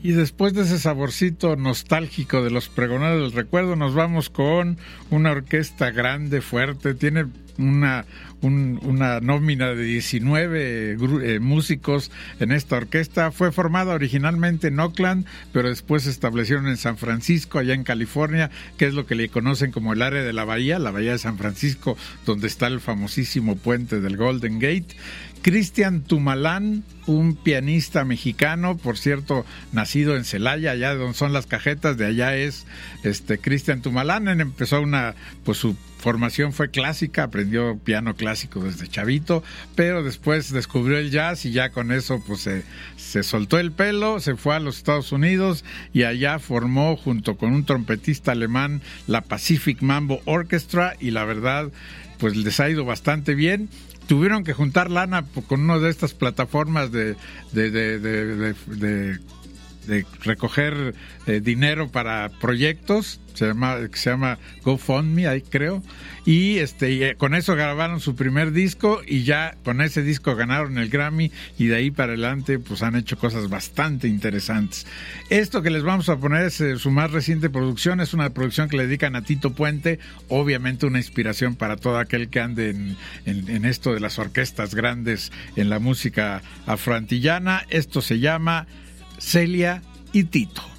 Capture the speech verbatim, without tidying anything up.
Y después de ese saborcito nostálgico de los pregoneros del recuerdo, nos vamos con una orquesta grande, fuerte. Tiene una, un, una nómina de diecinueve eh, músicos en esta orquesta. Fue formada originalmente en Oakland, pero después se establecieron en San Francisco, allá en California, que es lo que le conocen como el área de la bahía, la bahía de San Francisco, donde está el famosísimo puente del Golden Gate. Cristian Tumalán, un pianista mexicano, por cierto, nacido en Celaya, allá donde son las cajetas, de allá es este Cristian Tumalán. Él empezó una, pues su formación fue clásica, aprendió piano clásico desde chavito, pero después descubrió el jazz y ya con eso pues se, se soltó el pelo, se fue a los Estados Unidos y allá formó junto con un trompetista alemán la Pacific Mambo Orchestra, y la verdad pues les ha ido bastante bien. Tuvieron que juntar lana con una de estas plataformas de, de, de, de, de, de, de recoger eh, dinero para proyectos, se llama, que se llama GoFundMe, ahí creo, y este y, eh, con eso grabaron su primer disco, y ya con ese disco ganaron el Grammy, y de ahí para adelante pues han hecho cosas bastante interesantes. Esto que les vamos a poner es eh, su más reciente producción, es una producción que le dedican a Tito Puente, obviamente una inspiración para todo aquel que ande en, en, en esto de las orquestas grandes en la música afroantillana. Esto se llama Celia y Tito.